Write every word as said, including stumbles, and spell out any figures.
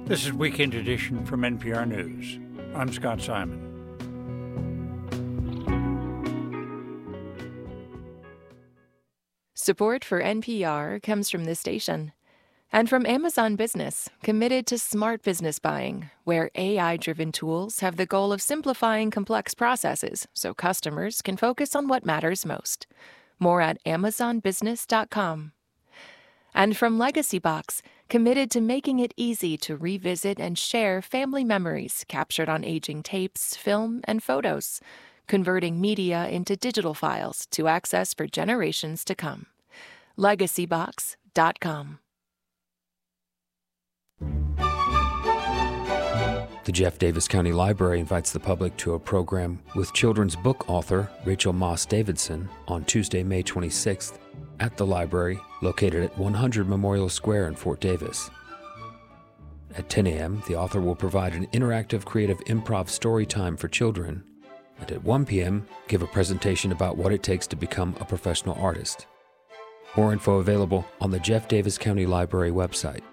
This is Weekend Edition from N P R News. I'm Scott Simon. Support for N P R comes from this station and from Amazon Business, committed to smart business buying, where A I-driven tools have the goal of simplifying complex processes so customers can focus on what matters most. More at amazon business dot com. And from Legacy Box, committed to making it easy to revisit and share family memories captured on aging tapes, film, and photos, converting media into digital files to access for generations to come. legacy box dot com. The Jeff Davis County Library invites the public to a program with children's book author Rachel Moss Davidson on Tuesday, May twenty-sixth at the library located at one hundred Memorial Square in Fort Davis. At ten a.m., the author will provide an interactive creative improv story time for children, and at one p.m., give a presentation about what it takes to become a professional artist. More info available on the Jeff Davis County Library website.